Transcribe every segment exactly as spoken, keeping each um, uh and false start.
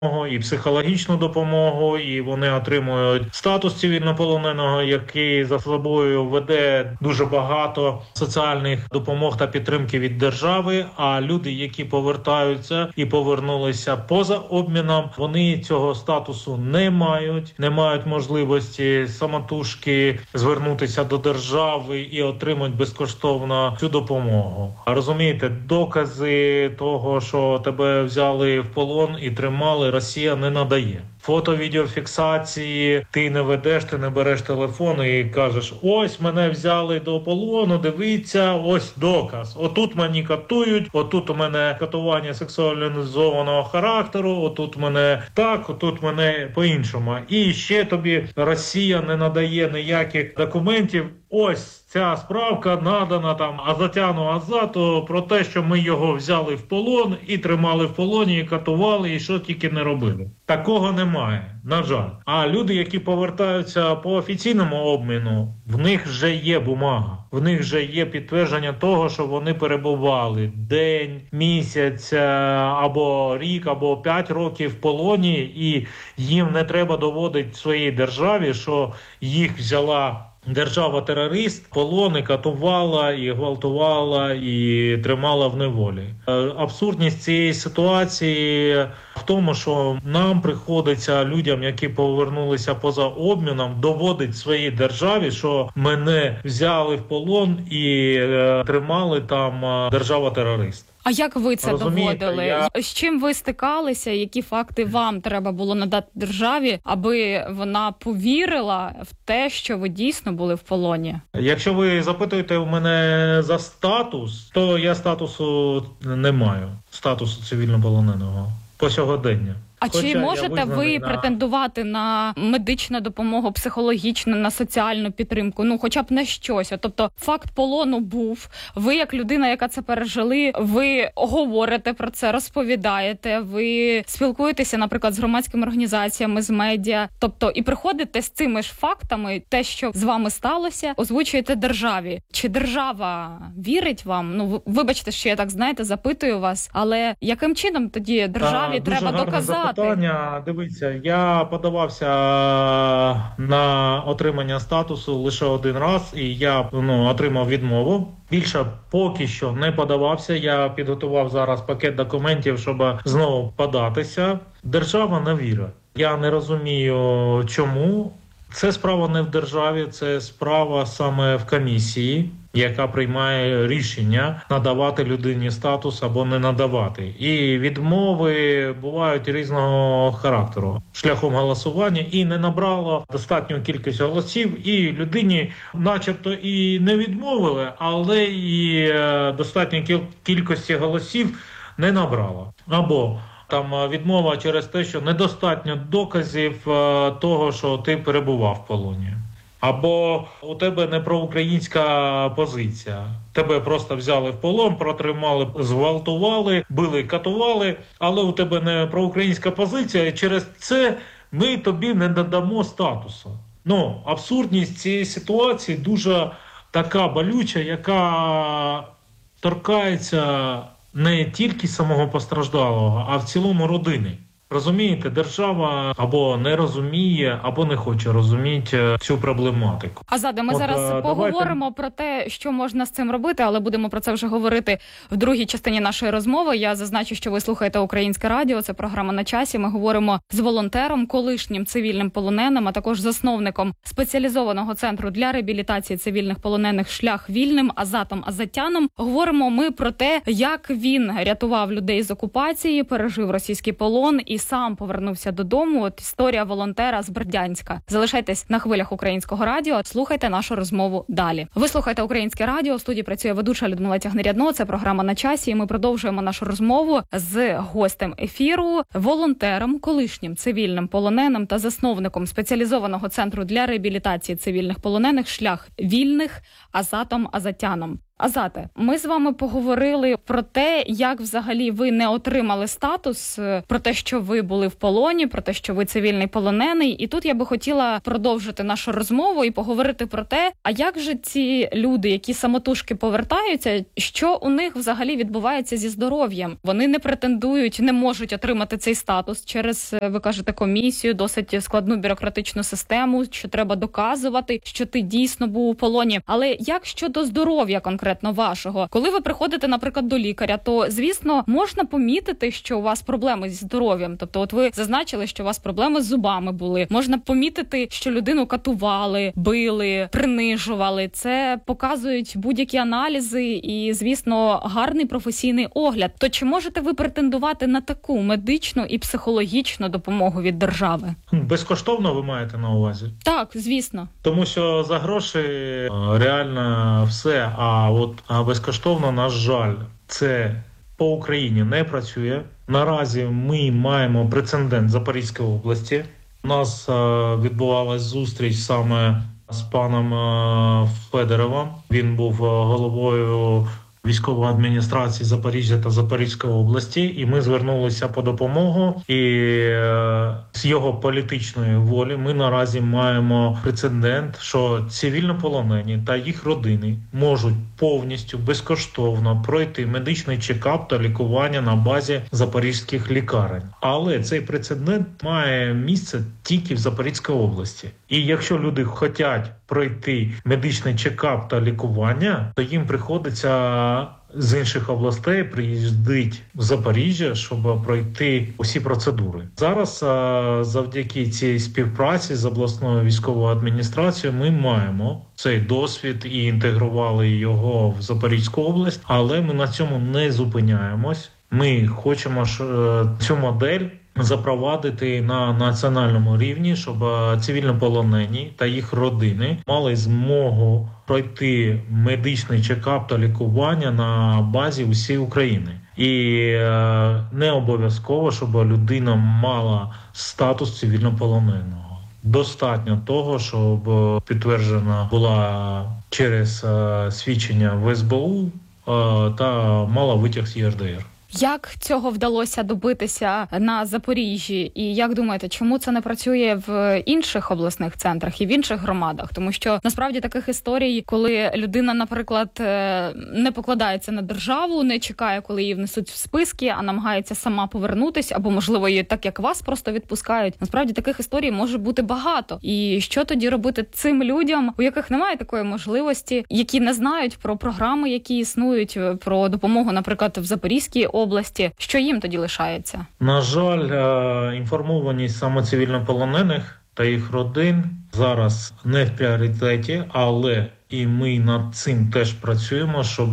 і психологічну допомогу, і вони отримують статус цивільнополоненого, який за собою веде дуже багато соціальних допомог та підтримки від держави. А люди, які повертаються і повернулися поза обміном, вони цього статусу не мають, не мають можливості самотужки звернутися до держави і отримати безкоштовно цю допомогу. Розумієте, докази того, що тебе взяли в полон і тримали, Росія не надає. Фото-відеофіксації ти не ведеш, ти не береш телефон і кажеш: ось мене взяли до полону, дивіться, ось доказ. Отут мені катують, отут у мене катування сексуалізованого характеру, отут мене так, отут мене по-іншому. І ще тобі Росія не надає ніяких документів. Ось ця справка надана там Азатяну Азату про те, що ми його взяли в полон і тримали в полоні, і катували, і що тільки не робили. Такого немає, на жаль. А люди, які повертаються по офіційному обміну, в них вже є бумага, в них вже є підтвердження того, що вони перебували день, місяць, або рік, або п'ять років в полоні, і їм не треба доводити своїй державі, що їх взяла держава-терорист, полони катувала, і гвалтувала, і тримала в неволі. Абсурдність цієї ситуації в тому, що нам приходиться, людям, які повернулися поза обміном, доводить своїй державі, що мене взяли в полон і е, тримали там е, держава-терорист. А як ви це Розумієте, доводили? я... З чим ви стикалися? Які факти вам треба було надати державі, аби вона повірила в те, що ви дійсно були в полоні? Якщо ви запитуєте у мене за статус, то я статусу не маю. Статусу цивільнополоненого по сьогодення. А Хоча чи можете ви на... претендувати на медичну допомогу, психологічну, на соціальну підтримку? Ну, хоча б на щось. Тобто факт полону був. Ви, як людина, яка це пережили, ви говорите про це, розповідаєте, ви спілкуєтеся, наприклад, з громадськими організаціями, з медіа. Тобто і приходите з цими ж фактами, те, що з вами сталося, озвучуєте державі. Чи держава вірить вам? Ну, вибачте, що я так, знаєте, запитую вас, але яким чином тоді державі а, треба доказати? Питання, дивіться, я подавався на отримання статусу лише один раз, і я ну, отримав відмову. Більше поки що не подавався, я підготував зараз пакет документів, щоб знову податися. Держава не вірить. Я не розумію, чому. Це справа не в державі, це справа саме в комісії, яка приймає рішення надавати людині статус або не надавати. І відмови бувають різного характеру шляхом голосування, і не набрало достатню кількість голосів, і людині начебто і не відмовили, але і достатньої кількості голосів не набрало. Або там відмова через те, що недостатньо доказів того, що ти перебував в полоні. Або у тебе не проукраїнська позиція. Тебе просто взяли в полон, протримали, зґвалтували, били, катували, але у тебе не проукраїнська позиція, і через це ми тобі не надамо статусу. Ну, абсурдність цієї ситуації дуже така болюча, яка торкається не тільки самого постраждалого, а в цілому родини. Розумієте, держава або не розуміє, або не хоче розуміти цю проблематику. Азаде, ми От, зараз давайте... поговоримо про те, що можна з цим робити, але будемо про це вже говорити в другій частині нашої розмови. Я зазначу, що ви слухаєте Українське радіо, це програма «На часі». Ми говоримо з волонтером, колишнім цивільним полоненим, а також засновником спеціалізованого центру для реабілітації цивільних полонених «Шлях вільним» Азатом Азатяном. Говоримо ми про те, як він рятував людей з окупації, пережив російський полон і сам повернувся додому. От історія волонтера з Бердянська. Залишайтесь на хвилях Українського радіо, слухайте нашу розмову далі. Ви слухаєте Українське радіо, в студії працює ведуча Людмила Тягнерядно, це програма «На часі», і ми продовжуємо нашу розмову з гостем ефіру, волонтером, колишнім цивільним полоненим та засновником спеціалізованого центру для реабілітації цивільних полонених «Шлях вільних» Азатом Азатяном. Азате, ми з вами поговорили про те, як взагалі ви не отримали статус, про те, що ви були в полоні, про те, що ви цивільний полонений. І тут я би хотіла продовжити нашу розмову і поговорити про те, а як же ці люди, які самотужки повертаються, що у них взагалі відбувається зі здоров'ям? Вони не претендують, не можуть отримати цей статус через, ви кажете, комісію, досить складну бюрократичну систему, що треба доказувати, що ти дійсно був у полоні. Але як щодо здоров'я конкретно вашого? Коли ви приходите, наприклад, до лікаря, то, звісно, можна помітити, що у вас проблеми зі здоров'ям. Тобто, от ви зазначили, що у вас проблеми з зубами були. Можна помітити, що людину катували, били, принижували. Це показують будь-які аналізи і, звісно, гарний професійний огляд. То чи можете ви претендувати на таку медичну і психологічну допомогу від держави? Безкоштовно ви маєте на увазі? Так, звісно. Тому що за гроші реально все, а от а безкоштовно, на жаль, це по Україні не працює. Наразі ми маємо прецедент Запорізької області. У нас е, відбувалась зустріч саме з паном е, Федоровим. Він був головою військової адміністрації Запоріжжя та Запорізької області, і ми звернулися по допомогу. І е, з його політичної волі ми наразі маємо прецедент, що цивільнополонені та їх родини можуть повністю безкоштовно пройти медичний чекап та лікування на базі запорізьких лікарень. Але цей прецедент має місце тільки в Запорізькій області. І якщо люди хочуть пройти медичний чекап та лікування, то їм приходиться з інших областей приїздить в Запоріжжя, щоб пройти усі процедури. Зараз завдяки цій співпраці з обласною військовою адміністрацією ми маємо цей досвід і інтегрували його в Запорізьку область, але ми на цьому не зупиняємось. Ми хочемо цю модель запровадити на національному рівні, щоб цивільнополонені та їх родини мали змогу пройти медичний чекап та лікування на базі усієї України. І е, не обов'язково, щоб людина мала статус цивільнополоненого. Достатньо того, щоб підтверджена була через е, свідчення в ес бе у е, та мала витяг з є ер де ер. Як цього вдалося добитися на Запоріжжі? І як думаєте, чому це не працює в інших обласних центрах і в інших громадах? Тому що насправді таких історій, коли людина, наприклад, не покладається на державу, не чекає, коли її внесуть в списки, а намагається сама повернутися, або, можливо, її так, як вас, просто відпускають. Насправді таких історій може бути багато. І що тоді робити цим людям, у яких немає такої можливості, які не знають про програми, які існують, про допомогу, наприклад, в Запорізькій області? Що їм тоді лишається? На жаль, інформованість саме цивільнополонених та їх родин зараз не в пріоритеті, але і ми над цим теж працюємо, щоб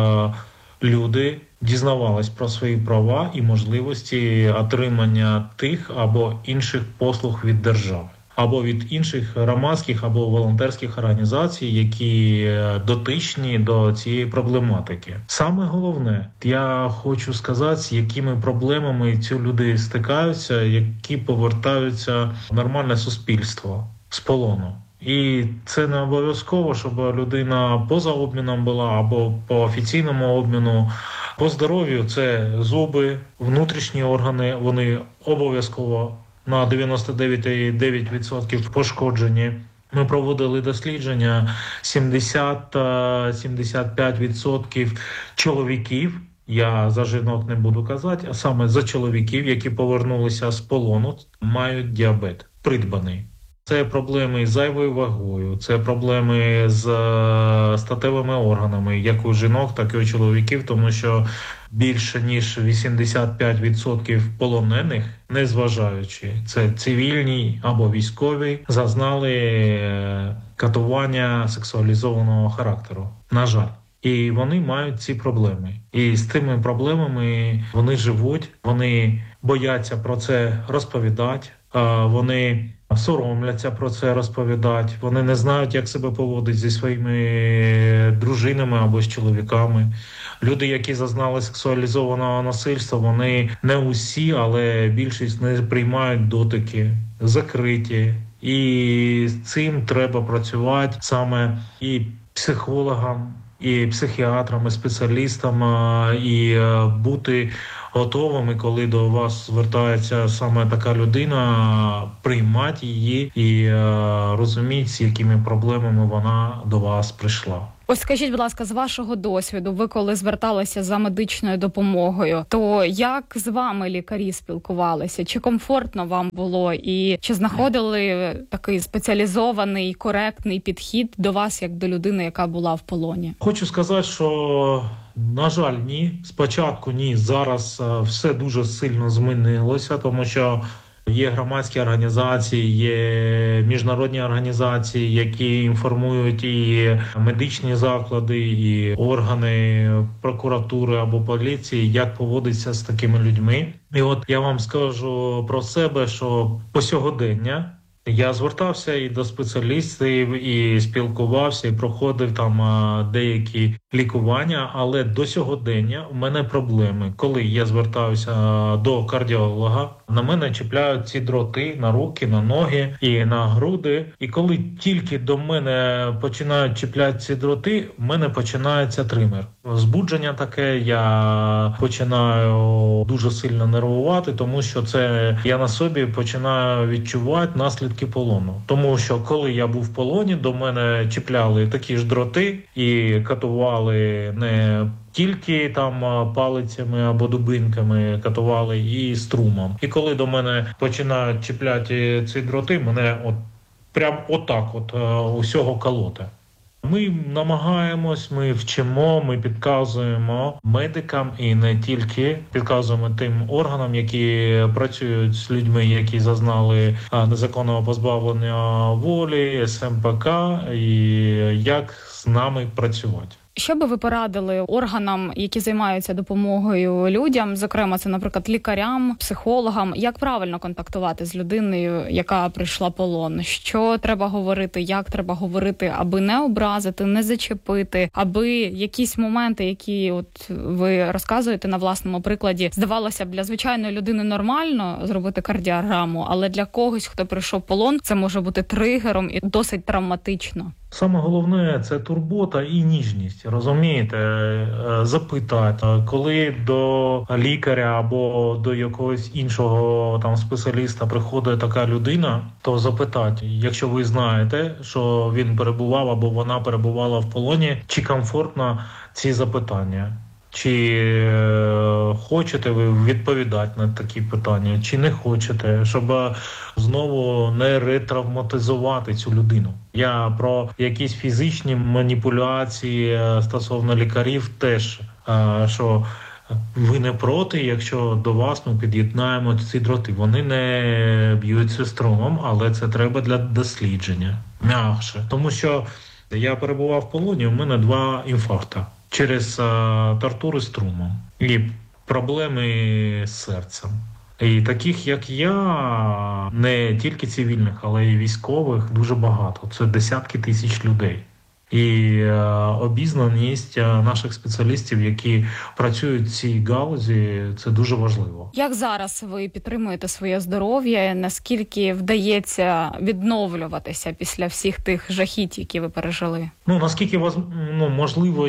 люди дізнавались про свої права і можливості отримання тих або інших послуг від держави, або від інших громадських або волонтерських організацій, які дотичні до цієї проблематики. Саме головне, я хочу сказати, з якими проблемами ці люди стикаються, які повертаються в нормальне суспільство з полону. І це не обов'язково, щоб людина поза обміном була або по офіційному обміну. По здоров'ю це зуби, внутрішні органи, вони обов'язково на дев'яносто дев'ять цілих дев'ять десятих відсотка пошкоджені. Ми проводили дослідження, сімдесят-сімдесят п'ять відсотків чоловіків, я за жінок не буду казати, а саме за чоловіків, які повернулися з полону, мають діабет придбаний. Це проблеми з зайвою вагою, це проблеми з статевими органами, як у жінок, так і у чоловіків, тому що більше ніж вісімдесят п'ять відсотків полонених, незважаючи, це цивільні або військові, зазнали катування сексуалізованого характеру, на жаль. І вони мають ці проблеми. І з тими проблемами вони живуть, вони бояться про це розповідати, вони соромляться про це розповідати, вони не знають, як себе поводити зі своїми дружинами або з чоловіками. Люди, які зазнали сексуалізованого насильства, вони не усі, але більшість не приймають дотики, закриті. І з цим треба працювати саме і психологам, і психіатрам, і спеціалістам, і бути готовими, коли до вас звертається саме така людина, приймати її і розуміти, з якими проблемами вона до вас прийшла. Ось скажіть, будь ласка, з вашого досвіду, ви коли зверталися за медичною допомогою, то як з вами лікарі спілкувалися? Чи комфортно вам було? І чи знаходили такий спеціалізований, коректний підхід до вас, як до людини, яка була в полоні? Хочу сказати, що, на жаль, ні. Спочатку ні. Зараз все дуже сильно змінилося, тому що є громадські організації, є міжнародні організації, які інформують і медичні заклади, і органи прокуратури або поліції, як поводиться з такими людьми. І от я вам скажу про себе, що по сьогодення я звертався і до спеціалістів, і спілкувався, і проходив там деякі лікування, але до сьогодення у мене проблеми. Коли я звертаюся до кардіолога, на мене чіпляють ці дроти на руки, на ноги і на груди. І коли тільки до мене починають чіпляти ці дроти, в мене починається тример. Збудження таке, я починаю дуже сильно нервувати, тому що це я на собі починаю відчувати наслідки полону. Тому що коли я був в полоні, до мене чіпляли такі ж дроти і катували не тільки там палицями або дубинками, катували і струмом. І коли до мене починають чіпляти ці дроти, мене от прям отак от усього колоти. Ми намагаємось, ми вчимо, ми підказуємо медикам і не тільки, підказуємо тим органам, які працюють з людьми, які зазнали незаконного позбавлення волі, ес ем пе ка, і як з нами працювати. Що би ви порадили органам, які займаються допомогою людям, зокрема, це, наприклад, лікарям, психологам, як правильно контактувати з людиною, яка прийшла в полон? Що треба говорити, як треба говорити, аби не образити, не зачепити, аби якісь моменти, які от ви розказуєте на власному прикладі, здавалося б, для звичайної людини нормально зробити кардіограму, але для когось, хто прийшов в полон, це може бути тригером і досить травматично. Саме головне – це турбота і ніжність, розумієте? Запитати, коли до лікаря або до якогось іншого там спеціаліста приходить така людина, то запитати, якщо ви знаєте, що він перебував або вона перебувала в полоні, чи комфортно ці запитання. Чи е, хочете ви відповідати на такі питання, чи не хочете, щоб знову не ретравматизувати цю людину. Я про якісь фізичні маніпуляції стосовно лікарів теж, е, що ви не проти, якщо до вас ми під'єднаємо ці дроти. Вони не б'ються струмом, але це треба для дослідження. М'якше. Тому що я перебував в полоні, у мене два інфаркта. Через а, тортури струмом і проблеми з серцем. І таких, як я, не тільки цивільних, але й військових, дуже багато. Це десятки тисяч людей. І а, обізнаність а, наших спеціалістів, які працюють в цій галузі, це дуже важливо. Як зараз ви підтримуєте своє здоров'я? Наскільки вдається відновлюватися після всіх тих жахіть, які ви пережили? Ну, наскільки ну, можливо,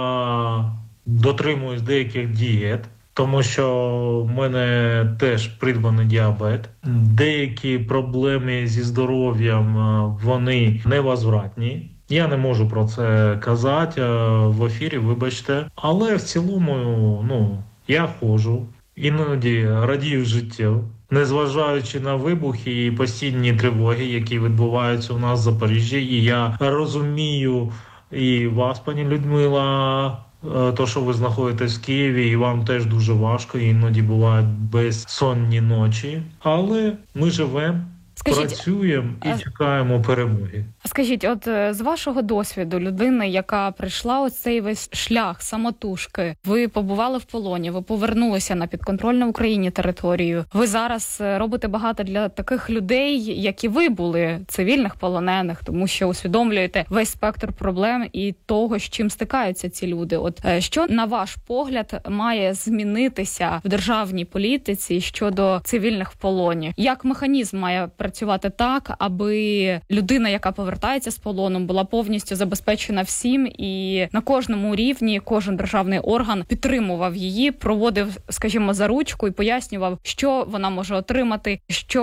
я дотримуюсь деяких дієт, тому що в мене теж придбаний діабет. Деякі проблеми зі здоров'ям, вони невозвратні. Я не можу про це казати в ефірі, вибачте. Але в цілому, ну, я ходжу, іноді радію життю. Незважаючи на вибухи і постійні тривоги, які відбуваються у нас в Запоріжжі. І я розумію і вас, пані Людмила, то, що ви знаходитесь в Києві, і вам теж дуже важко, іноді бувають безсонні ночі. Але ми живемо, працюємо і чекаємо перемоги. Скажіть, от з вашого досвіду, людини, яка прийшла ось цей весь шлях самотужки, ви побували в полоні, ви повернулися на підконтрольну Україні територію. Ви зараз робите багато для таких людей, як і ви були, цивільних полонених, тому що усвідомлюєте весь спектр проблем і того, з чим стикаються ці люди. От що, на ваш погляд, має змінитися в державній політиці щодо цивільних в полоні? Як механізм має працювати так, аби людина, яка повертається повертається з полону, була повністю забезпечена всім, і на кожному рівні кожен державний орган підтримував її, проводив, скажімо, за ручку і пояснював, що вона може отримати,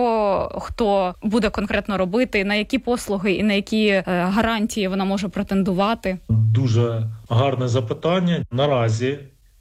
що хто буде конкретно робити, на які послуги і на які е, гарантії вона може претендувати. Дуже гарне запитання. Наразі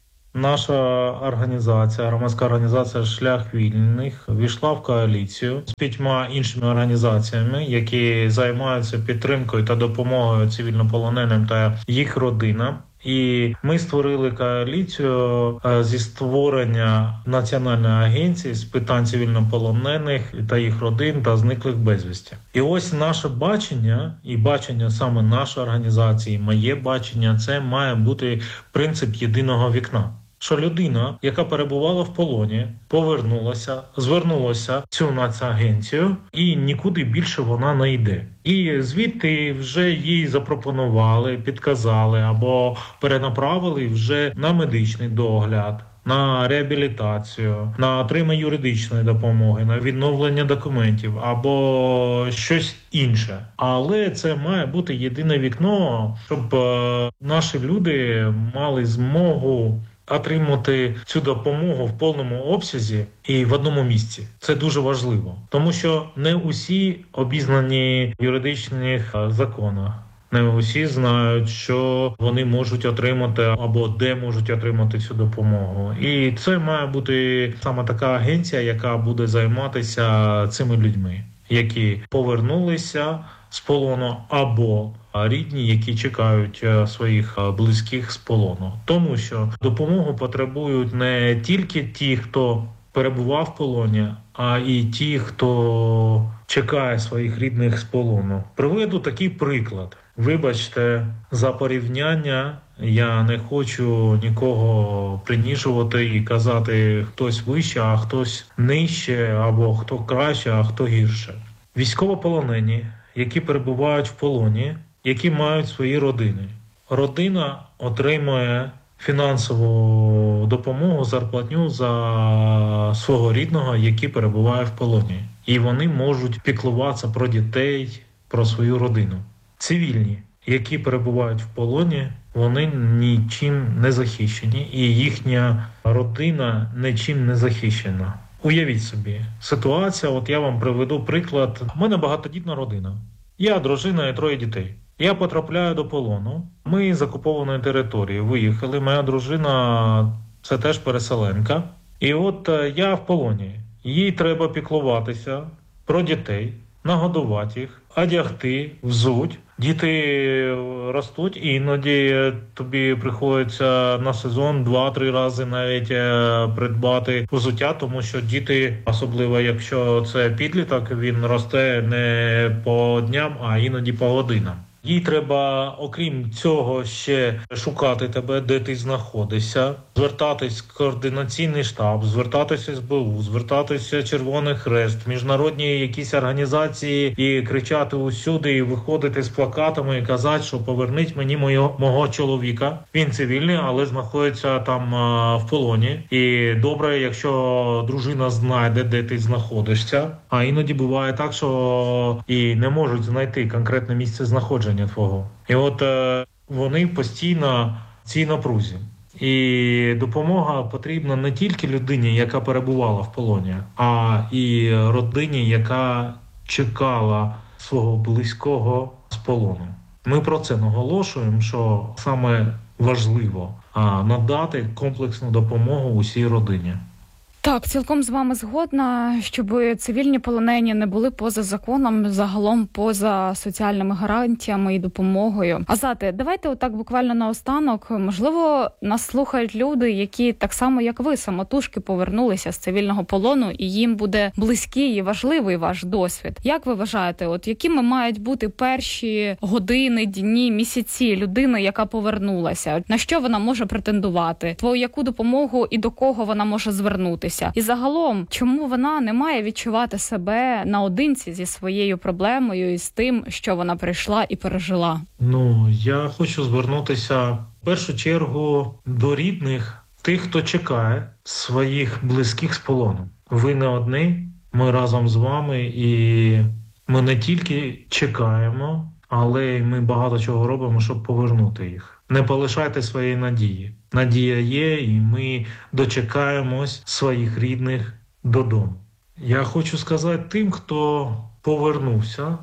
наша організація, громадська організація «Шлях вільних» війшла в коаліцію з п'ятьма іншими організаціями, які займаються підтримкою та допомогою цивільнополоненим та їх родинам. І ми створили коаліцію зі створення Національної агенції з питань цивільнополонених та їх родин та зниклих безвісті. І ось наше бачення, і бачення саме нашої організації, моє бачення, це має бути принцип єдиного вікна. Що людина, яка перебувала в полоні, повернулася, звернулася в цю нацагенцію і нікуди більше вона не йде. І звідти вже їй запропонували, підказали або перенаправили вже на медичний догляд, на реабілітацію, на отримання юридичної допомоги, на відновлення документів або щось інше. Але це має бути єдине вікно, щоб наші люди мали змогу отримати цю допомогу в повному обсязі і в одному місці. Це дуже важливо, тому що не усі обізнані в юридичних законах, не усі знають, що вони можуть отримати або де можуть отримати цю допомогу. І це має бути саме така агенція, яка буде займатися цими людьми, які повернулися з полону або рідні, які чекають своїх близьких з полону. Тому що допомогу потребують не тільки ті, хто перебував в полоні, а і ті, хто чекає своїх рідних з полону. Приведу такий приклад. Вибачте за порівняння, я не хочу нікого приніжувати і казати, хтось вище, а хтось нижче, або хто краще, а хто гірше. Військовополонені, які перебувають в полоні, які мають свої родини. Родина отримує фінансову допомогу, зарплатню за свого рідного, який перебуває в полоні. І вони можуть піклуватися про дітей, про свою родину. Цивільні, які перебувають в полоні, вони нічим не захищені, і їхня родина нічим не захищена. Уявіть собі, ситуація, от я вам приведу приклад. У мене багатодітна родина. Я дружина і троє дітей. Я потрапляю до полону. Ми з окупованої території виїхали. Моя дружина – це теж переселенка. І от я в полоні. Їй треба піклуватися про дітей, нагодувати їх, одягти, взуть. Діти ростуть, і іноді тобі приходиться на сезон два-три рази навіть придбати взуття, тому що діти, особливо якщо це підліток, він росте не по дням, а іноді по годинам. Їй треба, окрім цього, ще шукати тебе, де ти знаходишся, звертатись в координаційний штаб, звертатися ес бе у, звертатися Червоний Хрест, міжнародні якісь організації і кричати усюди, і виходити з плакатами і казати, що поверніть мені мого, мого чоловіка. Він цивільний, але знаходиться там а, в полоні. І добре, якщо дружина знайде, де ти знаходишся. А іноді буває так, що і не можуть знайти конкретне місце знаходження твого. І от е, вони постійно в цій напрузі. І допомога потрібна не тільки людині, яка перебувала в полоні, а і родині, яка чекала свого близького з полону. Ми про це наголошуємо, що саме важливо а, надати комплексну допомогу усій родині. Так, цілком з вами згодна, щоб цивільні полонені не були поза законом, загалом поза соціальними гарантіями і допомогою. Азате, давайте отак буквально наостанок. Можливо, нас слухають люди, які так само, як ви, самотужки повернулися з цивільного полону, і їм буде близький і важливий ваш досвід. Як ви вважаєте, от якими мають бути перші години, дні, місяці людини, яка повернулася? На що вона може претендувати? По яку допомогу і до кого вона може звернутися? І загалом, чому вона не має відчувати себе наодинці зі своєю проблемою і з тим, що вона прийшла і пережила? Ну, я хочу звернутися в першу чергу до рідних, тих, хто чекає своїх близьких з полону. Ви не одні, ми разом з вами, і ми не тільки чекаємо, але ми багато чого робимо, щоб повернути їх. Не полишайте своєї надії. Надія є, і ми дочекаємось своїх рідних додому. Я хочу сказати тим, хто повернувся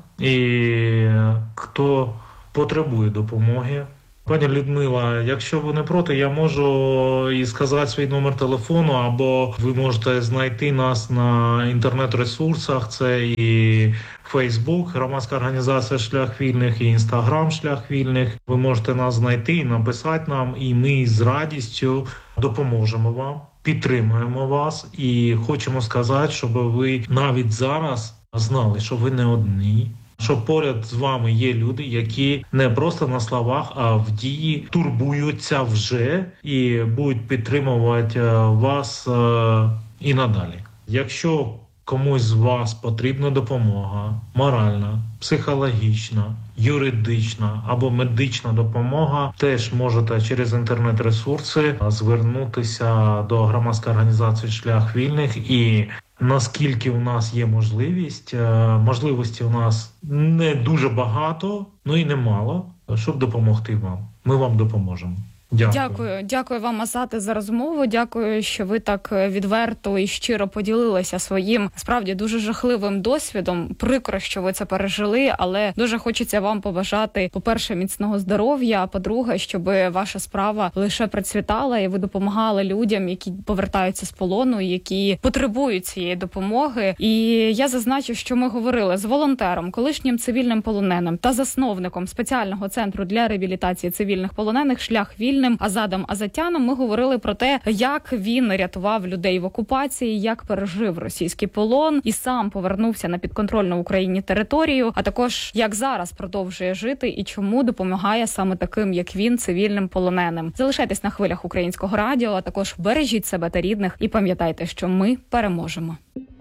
і хто потребує допомоги. Пані Людмила, якщо ви не проти, я можу і сказати свій номер телефону, або ви можете знайти нас на інтернет-ресурсах. Це і Фейсбук, громадська організація «Шлях вільних», і Інстаграм «Шлях вільних». Ви можете нас знайти і написати нам, і ми з радістю допоможемо вам, підтримуємо вас. І хочемо сказати, щоб ви навіть зараз знали, що ви не одні. Що поряд з вами є люди, які не просто на словах, а в дії турбуються вже і будуть підтримувати вас і надалі. Якщо комусь з вас потрібна допомога, моральна, психологічна, юридична або медична допомога, теж можете через інтернет-ресурси звернутися до громадської організації «Шлях вільних». І наскільки у нас є можливість, можливості у нас не дуже багато, ну і немало, щоб допомогти вам. Ми вам допоможемо. Дякую. Дякую, дякую вам, Азате, за розмову. Дякую, що ви так відверто і щиро поділилися своїм, справді, дуже жахливим досвідом. Прикро, що ви це пережили, але дуже хочеться вам побажати, по-перше, міцного здоров'я, а по-друге, щоб ваша справа лише процвітала і ви допомагали людям, які повертаються з полону, які потребують цієї допомоги. І я зазначу, що ми говорили з волонтером, колишнім цивільним полоненим та засновником спеціального центру для реабілітації цивільних полонених «Шлях вільних» Азадом Азатяном. Ми говорили про те, як він рятував людей в окупації, як пережив російський полон і сам повернувся на підконтрольну Україні територію, а також як зараз продовжує жити і чому допомагає саме таким, як він, цивільним полоненим. Залишайтесь на хвилях Українського радіо, а також бережіть себе та рідних і пам'ятайте, що ми переможемо.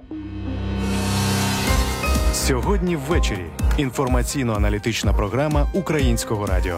Сьогодні ввечері інформаційно-аналітична програма Українського радіо.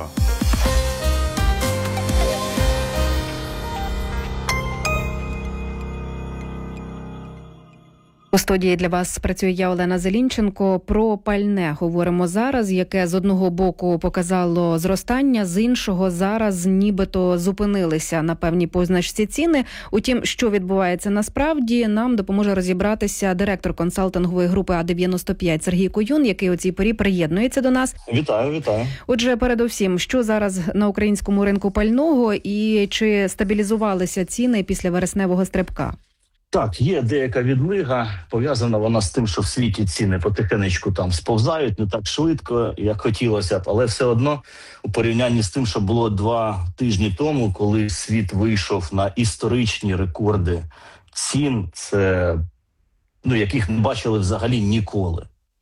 У студії для вас працює я, Олена Зелінченко. Про пальне говоримо зараз, яке з одного боку показало зростання, з іншого зараз нібито зупинилися на певній позначці ціни. Утім, що відбувається насправді, нам допоможе розібратися директор консалтингової групи А дев'яносто п'ять Сергій Куюн, який у цій порі приєднується до нас. Вітаю, вітаю. Отже, передусім, що зараз на українському ринку пального і чи стабілізувалися ціни після вересневого стрибка? Так, є деяка відлига, пов'язана вона з тим, що в світі ціни потихенечку там сповзають, не так швидко, як хотілося б, але все одно у порівнянні з тим, що було два тижні тому, коли світ вийшов на історичні рекорди цін, це, ну, яких не бачили взагалі ніколи.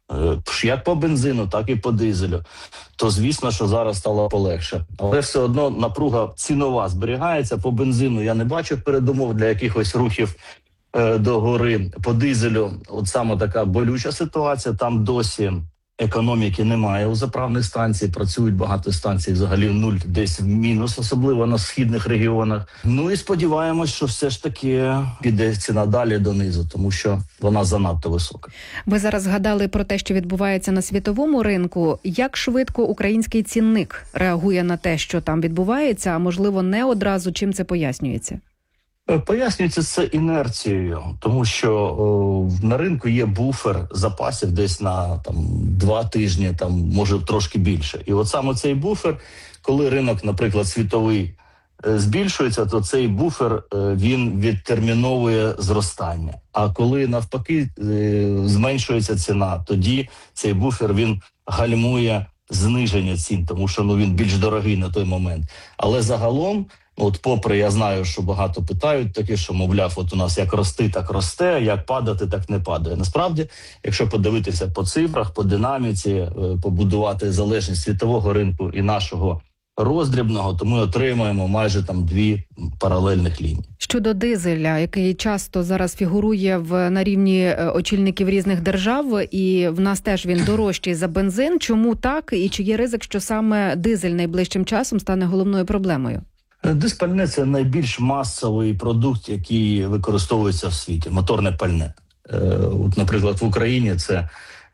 Як по бензину, так і по дизелю, то звісно, що зараз стало полегше. Але все одно напруга цінова зберігається. По бензину я не бачу передумов для якихось рухів до гори. По дизелю от саме така болюча ситуація, там досі економіки немає у заправних станцій, працюють багато станцій взагалі в нуль, десь в мінус, особливо на східних регіонах. Ну і сподіваємось, що все ж таки піде ціна далі донизу, тому що вона занадто висока. Ви зараз згадали про те, що відбувається на світовому ринку. Як швидко український цінник реагує на те, що там відбувається, а можливо не одразу, чим це пояснюється? Пояснюється це інерцією, тому що о, на ринку є буфер запасів десь на там два тижні, там може трошки більше. І от саме цей буфер, коли ринок, наприклад, світовий е, збільшується, то цей буфер е, він відтерміновує зростання. А коли навпаки е, зменшується ціна, тоді цей буфер він гальмує зниження цін, тому що ну він більш дорогий на той момент. Але загалом, от попри, я знаю, що багато питають такі, що, мовляв, от у нас як рости, так росте, як падати, так не падає. Насправді, якщо подивитися по цифрах, по динаміці, побудувати залежність світового ринку і нашого роздрібного, то ми отримаємо майже там дві паралельних лінії. Щодо дизеля, який часто зараз фігурує в на рівні очільників різних держав, і в нас теж він дорожчий за бензин. Чому так? І чи є ризик, що саме дизель найближчим часом стане головною проблемою? Дизпальне – це найбільш масовий продукт, який використовується в світі, моторне пальне. От, наприклад, в Україні це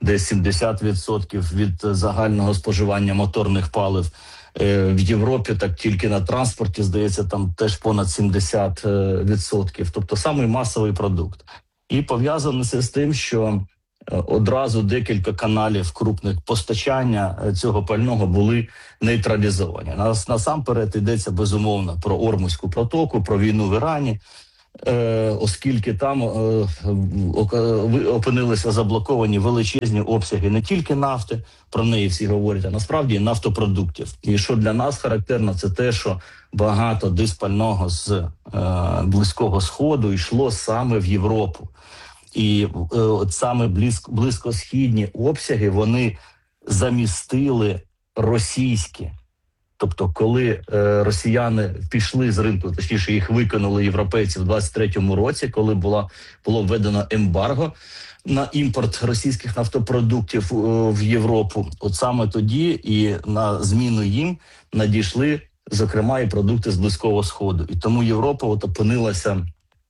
десь сімдесят відсотків від загального споживання моторних палив. В Європі так тільки на транспорті, здається, там теж понад сімдесят відсотків. Тобто самий масовий продукт. І пов'язано це з тим, що одразу декілька каналів крупних постачання цього пального були нейтралізовані. Насамперед йдеться, безумовно, про Ормузьку протоку, про війну в Ірані, оскільки там опинилися заблоковані величезні обсяги не тільки нафти, про неї всі говорять, а насправді і нафтопродуктів. І що для нас характерно, це те, що багато диспального з Близького Сходу йшло саме в Європу. І е, от саме близько, близькосхідні обсяги, вони замістили російські. Тобто, коли е, росіяни пішли з ринку, точніше їх викинули європейці в двадцять третьому році, коли була, було введено ембарго на імпорт російських нафтопродуктів е, в Європу, от саме тоді і на зміну їм надійшли, зокрема, і продукти з Близького Сходу. І тому Європа от опинилася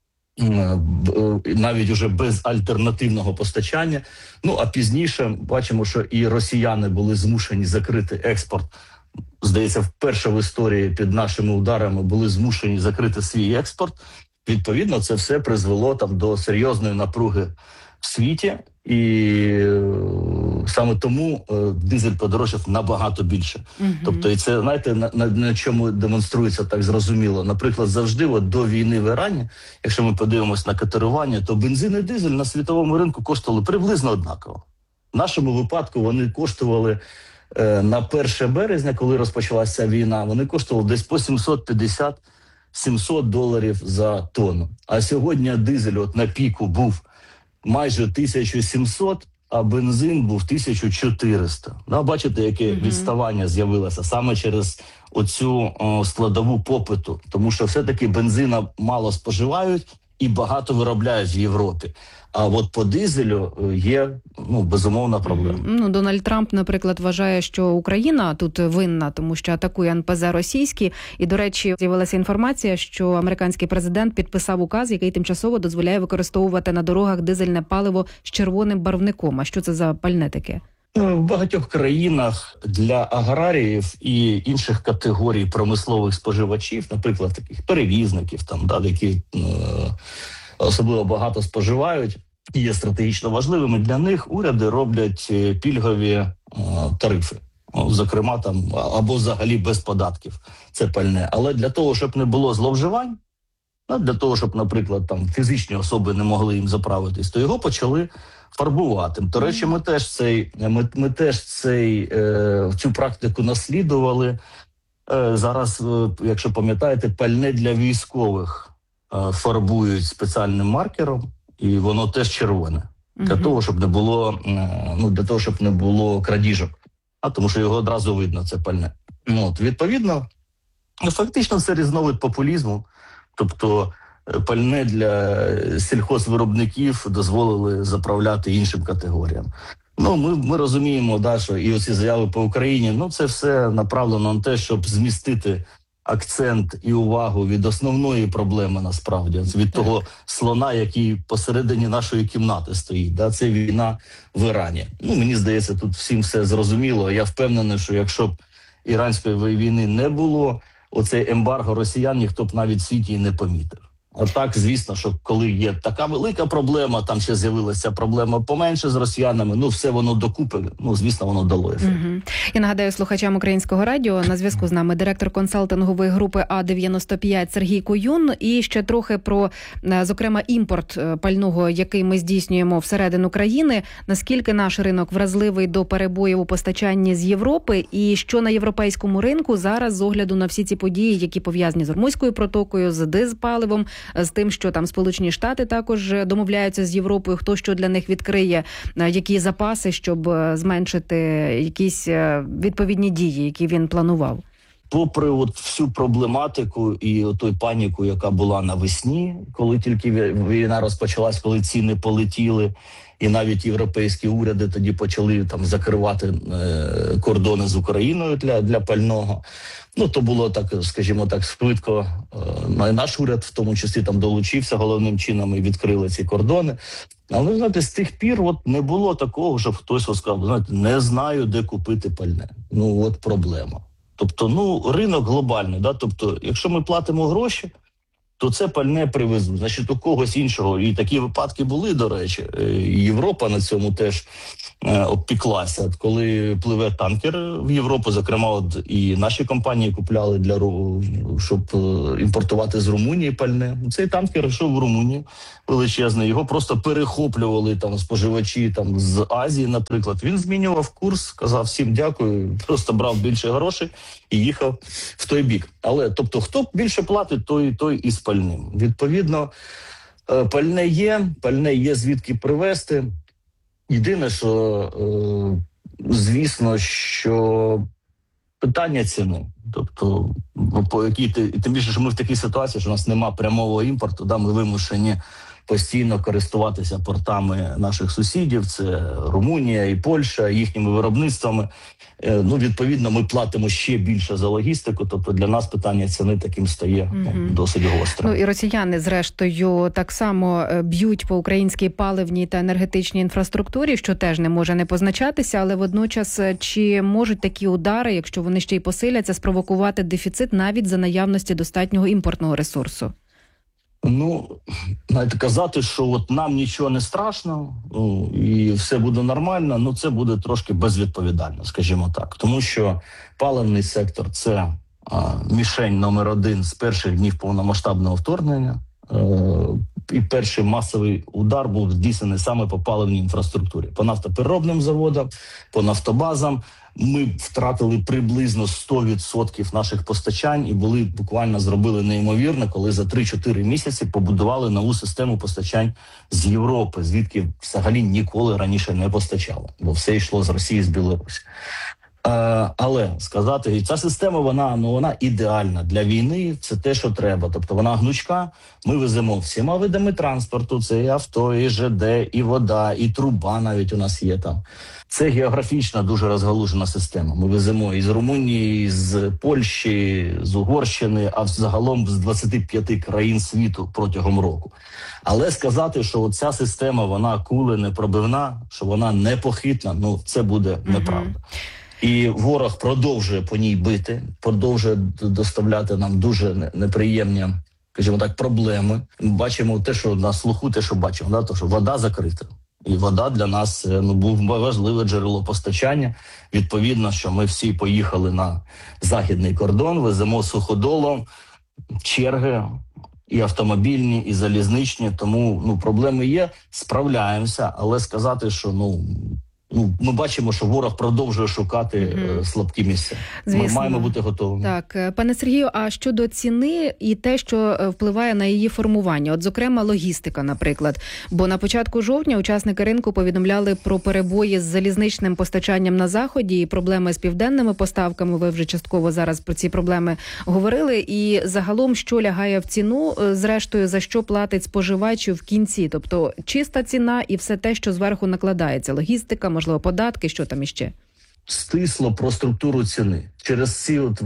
навіть уже без альтернативного постачання. Ну, а пізніше бачимо, що і росіяни були змушені закрити експорт. Здається, вперше в історії під нашими ударами були змушені закрити свій експорт. Відповідно, це все призвело там до серйозної напруги в світі. І саме тому дизель подорожчав набагато більше. Uh-huh. Тобто, і це, знаєте, на, на, на чому демонструється так зрозуміло. Наприклад, завжди от до війни в Ірані, якщо ми подивимось на котирування, то бензин і дизель на світовому ринку коштували приблизно однаково. В нашому випадку вони коштували е, на перше березня, коли розпочалася війна, вони коштували десь по сімсот п'ятдесят - сімсот доларів за тонну. А сьогодні дизель от на піку був майже тисяча сімсот, а бензин був тисяча чотириста. Ну, бачите, яке mm-hmm. відставання з'явилося саме через оцю о, складову попиту. Тому що все-таки бензина мало споживають і багато виробляють в Європі. А от по дизелю є, ну, безумовна проблема. Ну, Дональд Трамп, наприклад, вважає, що Україна тут винна, тому що атакує ен пе зе російські. І, до речі, з'явилася інформація, що американський президент підписав указ, який тимчасово дозволяє використовувати на дорогах дизельне паливо з червоним барвником. А що це за пальне таке? В багатьох країнах для аграріїв і інших категорій промислових споживачів, наприклад, таких перевізників, там, да, які е- особливо багато споживають, і є стратегічно важливими, для них уряди роблять пільгові е- тарифи. Зокрема, там, або взагалі без податків. Це пальне. Але для того, щоб не було зловживань, для того, щоб, наприклад, там фізичні особи не могли їм заправитись, то його почали фарбувати. До речі, ми теж цей, ми, ми теж цей, е, цю практику наслідували. Е, зараз, е, якщо пам'ятаєте, пальне для військових е, фарбують спеціальним маркером, і воно теж червоне. Для угу. того, щоб не було, е, ну, для того, щоб не було крадіжок. А тому що його одразу видно, це пальне. Ну, от, відповідно, фактично це різновид популізму. Тобто пальне для сільхозвиробників дозволили заправляти іншим категоріям. Ну, ми, ми розуміємо, да, що і оці заяви по Україні, ну, це все направлено на те, щоб змістити акцент і увагу від основної проблеми, насправді, від того слона, який посередині нашої кімнати стоїть. Да, це війна в Ірані. Ну, мені здається, тут всім все зрозуміло. Я впевнений, що якщо б іранської війни не було, оцей ембарго росіян ніхто б навіть в світі і не помітив. А так, звісно, що коли є така велика проблема, там ще з'явилася проблема поменше з росіянами, ну все воно докупи, ну звісно, воно дало ефект. Угу. Я нагадаю слухачам Українського радіо, на зв'язку з нами директор консалтингової групи А дев'яносто п'ять Сергій Куюн. І ще трохи про, зокрема, імпорт пального, який ми здійснюємо всередину країни. Наскільки наш ринок вразливий до перебоїв у постачанні з Європи, і що на європейському ринку зараз з огляду на всі ці події, які пов'язані з Ормузькою протокою, з дизпаливом, з тим, що там Сполучені Штати також домовляються з Європою, хто що для них відкриє, які запаси, щоб зменшити якісь відповідні дії, які він планував? попри от всю проблематику і той паніку, яка була навесні, коли тільки війна розпочалась, коли ціни полетіли, і навіть європейські уряди тоді почали там закривати е, кордони з Україною для, для пального. Ну, то було так, скажімо так, швидко. Е, наш уряд в тому числі там долучився головним чином і відкрили ці кордони. Але, знаєте, з тих пір от не було такого, щоб хтось сказав, знаєте, не знаю, де купити пальне. Ну, от проблема. Тобто, ну, ринок глобальний, да? Тобто, якщо ми платимо гроші, то це пальне привезуть. Значить, у когось іншого. І такі випадки були, до речі. Європа на цьому теж е, обпіклася. Коли пливе танкер в Європу, зокрема, от і наші компанії купляли, для щоб імпортувати з Румунії пальне. Цей танкер йшов в Румунію величезний. Його просто перехоплювали там споживачі там з Азії, наприклад. Він змінював курс, казав всім дякую, просто брав більше грошей і їхав в той бік. Але, тобто, хто більше платить, той, той і з пальним. Відповідно, пальне є, пальне є звідки привезти. Єдине, що, звісно, що питання ціни. Тобто, по якій, тим більше, що ми в такій ситуації, що у нас немає прямого імпорту, да, ми вимушені постійно користуватися портами наших сусідів, це Румунія і Польща, їхніми виробництвами. Ну, відповідно, ми платимо ще більше за логістику, тобто для нас питання ціни таким стає ну, mm-hmm. досить гострим. Ну і росіяни, зрештою, так само б'ють по українській паливній та енергетичній інфраструктурі, що теж не може не позначатися, але водночас чи можуть такі удари, якщо вони ще й посиляться, спровокувати дефіцит навіть за наявності достатнього імпортного ресурсу? Ну, навіть казати, що от нам нічого не страшно ну, і все буде нормально, ну це буде трошки безвідповідально, скажімо так. Тому що паливний сектор – це а, мішень номер один з перших днів повномасштабного вторгнення. Е, і перший масовий удар був здійснений саме по паливній інфраструктурі. По нафтопереробним заводам, по нафтобазам. Ми втратили приблизно сто відсотків наших постачань і були буквально зробили неймовірно, коли за три-чотири місяці побудували нову систему постачань з Європи, звідки взагалі ніколи раніше не постачали, бо все йшло з Росії, з Білорусі. Е, але сказати, і ця система, вона, ну, вона ідеальна для війни, це те, що треба. Тобто вона гнучка, ми веземо всіма видами транспорту, це і авто, і ЖД, і вода, і труба навіть у нас є там. Це географічна дуже розгалужена система. Ми веземо із Румунії, з Польщі, з Угорщини, а загалом з двадцяти п'яти країн світу протягом року. Але сказати, що ця система, вона куле непробивна, що вона непохитна, ну це буде неправда. І ворог продовжує по ній бити, продовжує доставляти нам дуже неприємні, скажімо так, проблеми. Ми бачимо те, що на слуху, те, що бачимо, да, то, що вода закрита. І вода для нас ну, був важливе джерело постачання. Відповідно, що ми всі поїхали на західний кордон, веземо суходолом, черги і автомобільні, і залізничні. Тому ну, проблеми є, справляємося, але сказати, що ну... Ну, ми бачимо, що ворог продовжує шукати mm-hmm. слабкі місця. Звісно. Ми маємо бути готовими. Так, пане Сергію, а щодо ціни і те, що впливає на її формування, от зокрема логістика, наприклад, бо на початку жовтня учасники ринку повідомляли про перебої з залізничним постачанням на заході і проблеми з південними поставками. Ви вже частково зараз про ці проблеми говорили. І загалом, що лягає в ціну, зрештою, за що платить споживач в кінці, тобто чиста ціна і все те, що зверху накладається, логістика, можливо, податки, що там іще? Стисло про структуру ціни. Через ці от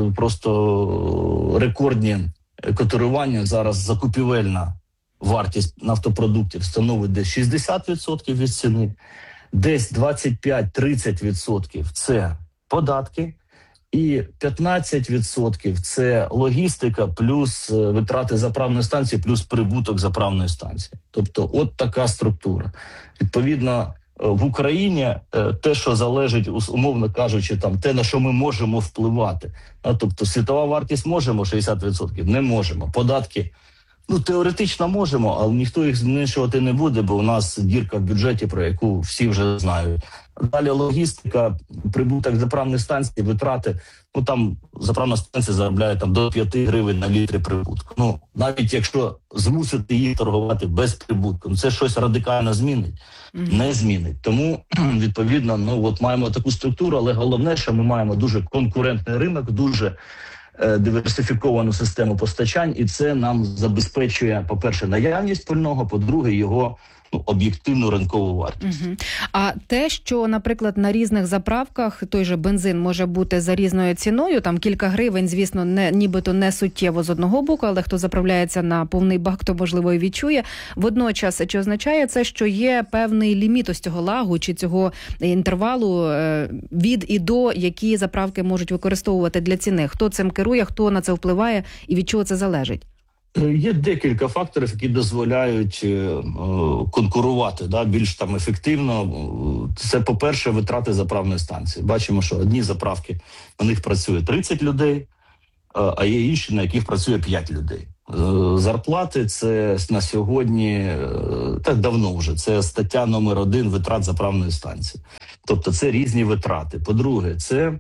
просто рекордні котирування зараз закупівельна вартість нафтопродуктів становить десь шістдесят відсотків від ціни, десь двадцять п'ять-тридцять відсотків це податки, і п'ятнадцять відсотків це логістика плюс витрати заправної станції, плюс прибуток заправної станції. Тобто от така структура. Відповідно, в Україні те, що залежить, умовно кажучи, там те, на що ми можемо впливати. А, тобто світова вартість можемо шістдесят відсотків? Не можемо. Податки Ну, теоретично можемо, але ніхто їх зменшувати не буде, бо у нас дірка в бюджеті, про яку всі вже знають. Далі логістика, прибуток заправних станцій, витрати. Ну, там заправна станція заробляє там, до п'яти гривень на літрі прибутку. Ну, навіть якщо змусити їх торгувати без прибутку, ну, це щось радикально змінить? Mm-hmm. Не змінить. Тому, відповідно, ну, от маємо таку структуру, але головне, що ми маємо дуже конкурентний ринок, дуже диверсифіковану систему постачань, і це нам забезпечує, по-перше, наявність пального, по-друге, його ну, об'єктивну ринкову вартість. Угу. А те, що, наприклад, на різних заправках той же бензин може бути за різною ціною, там кілька гривень, звісно, не, нібито не суттєво з одного боку, але хто заправляється на повний бак, то, можливо, і відчує. Водночас, чи означає це, що є певний ліміт ось цього лагу, чи цього інтервалу від і до, які заправки можуть використовувати для ціни? Хто цим керує, хто на це впливає і від чого це залежить? Є декілька факторів, які дозволяють е, конкурувати да, більш там ефективно. Це, по-перше, витрати заправної станції. Бачимо, що одні заправки, на них працює тридцять людей, а є інші, на яких працює п'ять людей. Зарплати – це на сьогодні, так давно вже, це стаття номер один витрат заправної станції. Тобто це різні витрати. По-друге, це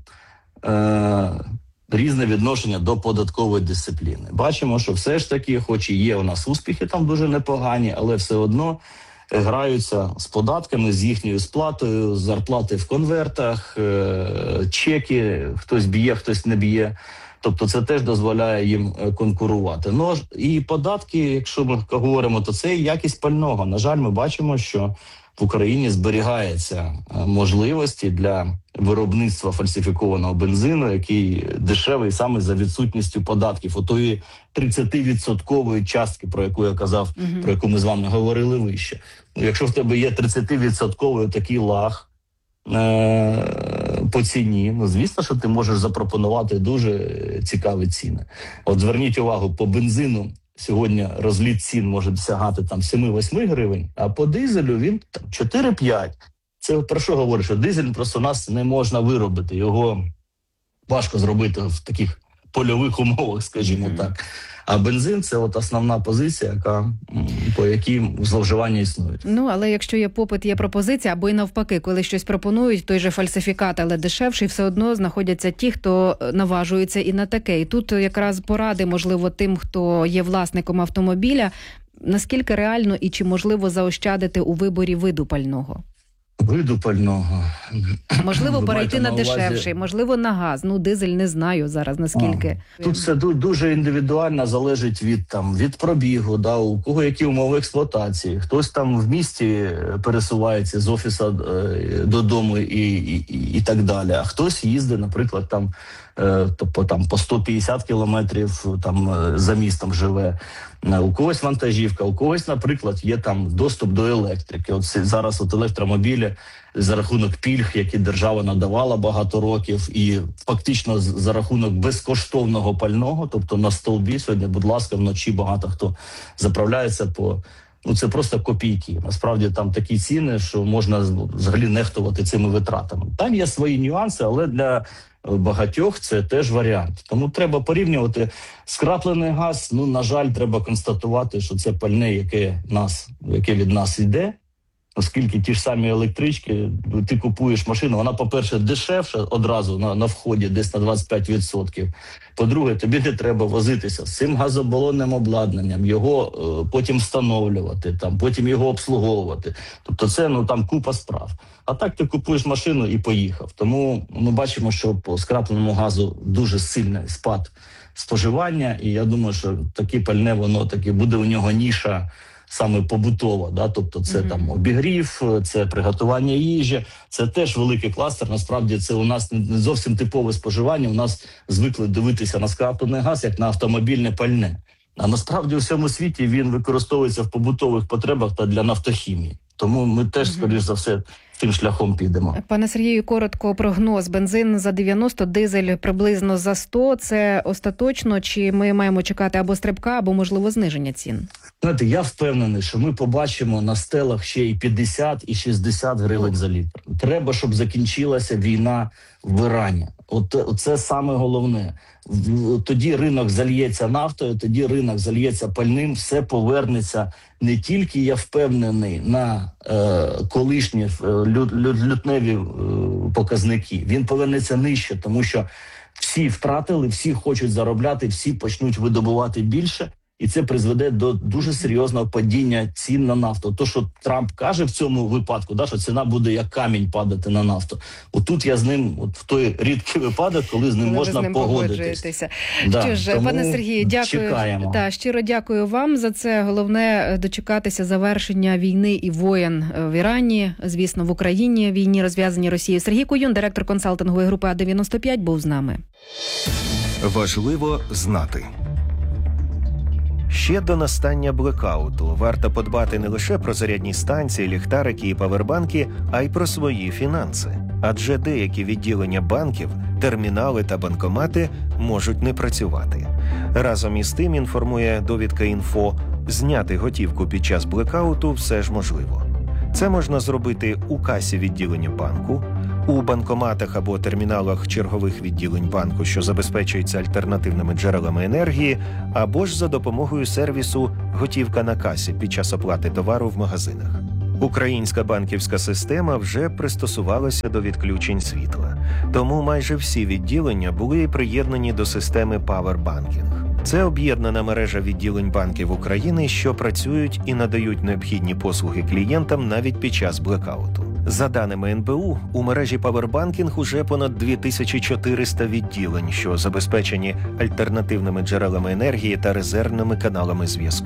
е, різне відношення до податкової дисципліни. Бачимо, що все ж таки, хоч і є у нас успіхи там дуже непогані, але все одно граються з податками, з їхньою сплатою, зарплати в конвертах, чеки, хтось б'є, хтось не б'є. Тобто це теж дозволяє їм конкурувати. Ну і податки, якщо ми говоримо, то це якість пального. На жаль, ми бачимо, що в Україні зберігаються можливості для виробництва фальсифікованого бензину, який дешевий саме за відсутністю податків. Отої тридцятивідсоткової частки, про яку я казав, угу. про яку ми з вами говорили вище. Якщо в тебе є тридцятивідсотковий такий лаг е- по ціні, ну, звісно, що ти можеш запропонувати дуже цікаві ціни. От зверніть увагу, по бензину сьогодні розліт цін може досягати там сім-вісім гривень, а по дизелю він там чотири-п'ять. Це про що говорить, що дизель просто у нас не можна виробити, його важко зробити в таких польових умовах, скажімо mm-hmm. так. А бензин – це от основна позиція, яка, по якій зловживання існують. Ну, але якщо є попит, є пропозиція, або і навпаки, коли щось пропонують, той же фальсифікат, але дешевший, все одно знаходяться ті, хто наважується і на таке. І тут якраз поради, можливо, тим, хто є власником автомобіля, наскільки реально і чи можливо заощадити у виборі виду пального? Виду пального. Можливо, перейти на, на увазі... дешевший, можливо, на газ. Ну, дизель не знаю зараз, наскільки. А, тут все дуже індивідуально, залежить від, там, від пробігу, да, у кого які умови експлуатації. Хтось там в місті пересувається з офісу е, додому і, і, і так далі. А хтось їздить, наприклад, там, е, по, там, по сто п'ятдесят кілометрів там, за містом живе. У когось вантажівка, у когось, наприклад, є там доступ до електрики. От зараз от електромобілі за рахунок пільг, які держава надавала багато років, і фактично за рахунок безкоштовного пального, тобто на столбі сьогодні, будь ласка, вночі багато хто заправляється по... Ну, це просто копійки. Насправді там такі ціни, що можна взагалі нехтувати цими витратами. Там є свої нюанси, але для багатьох це теж варіант. Тому треба порівнювати. Скраплений газ, ну, на жаль, треба констатувати, що це пальне, яке, нас, яке від нас йде, оскільки ті ж самі електрички, ти купуєш машину, вона, по-перше, дешевша одразу на, на вході, десь на двадцять п'ять відсотків. По-друге, тобі не треба возитися з цим газобалонним обладнанням, його е, потім встановлювати, там, потім його обслуговувати. Тобто це, ну, там купа справ. А так ти купуєш машину і поїхав. Тому ми бачимо, що по скрапленому газу дуже сильний спад споживання, і я думаю, що таке пальне, воно таки буде у нього ніша саме побутова, да? Тобто це mm-hmm. там обігрів, це приготування їжі, це теж великий кластер. Насправді це у нас не зовсім типове споживання, у нас звикли дивитися на скраплений газ як на автомобільне пальне. А насправді у всьому світі він використовується в побутових потребах та для нафтохімії. Тому ми теж, mm-hmm. скоріш за все, тим шляхом підемо. Пане Сергію, коротко прогноз. Бензин за дев'яносто, дизель приблизно за сто. Це остаточно? Чи ми маємо чекати або стрибка, або, можливо, зниження цін? Знаєте, я впевнений, що ми побачимо на стелах ще і п'ятдесят, і шістдесят гривень за літр. Треба, щоб закінчилася війна в Ірані. От, це саме головне. Тоді ринок зальється нафтою, тоді ринок зальється пальним, все повернеться не тільки, я впевнений, на е, колишні е, лют, лютневі е, показники. Він повернеться нижче, тому що всі втратили, всі хочуть заробляти, всі почнуть видобувати більше. І це призведе до дуже серйозного падіння цін на нафту. То, що Трамп каже в цьому випадку, да, що ціна буде як камінь падати на нафту. Отут я з ним, от в той рідкий випадок, коли з ним коли можна з ним погодитися. Да, що ж, пане Сергію, дякую. Чекаємо. Да, щиро дякую вам за це. Головне дочекатися завершення війни і воєн в Ірані, звісно, в Україні, війні розв'язані Росією. Сергій Куюн, директор консалтингової групи А дев'яносто п'ять, був з нами. Важливо знати. Ще до настання блекауту варто подбати не лише про зарядні станції, ліхтарики і павербанки, а й про свої фінанси. Адже деякі відділення банків, термінали та банкомати можуть не працювати. Разом із тим, інформує довідка «Інфо», зняти готівку під час блекауту все ж можливо. Це можна зробити у касі відділення банку, у банкоматах або терміналах чергових відділень банку, що забезпечуються альтернативними джерелами енергії, або ж за допомогою сервісу «Готівка на касі» під час оплати товару в магазинах. Українська банківська система вже пристосувалася до відключень світла, тому майже всі відділення були приєднані до системи Powerbanking. Це об'єднана мережа відділень банків України, що працюють і надають необхідні послуги клієнтам навіть під час блекауту. За даними ен бе у, у мережі Powerbanking уже понад дві тисячі чотириста відділень, що забезпечені альтернативними джерелами енергії та резервними каналами зв'язку.